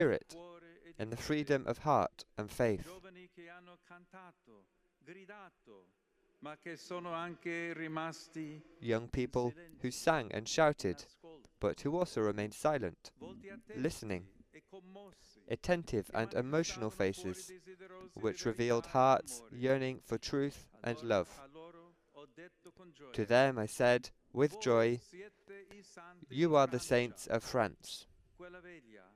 spirit, in the freedom of heart and faith. Giovani che hanno cantato, gridato, ma che sono anche rimasti Young people who sang and shouted, but who also remained silent, listening, attentive and emotional faces, which revealed hearts yearning for truth and love. To them I said, with joy, "You are the saints of France." Quella veglia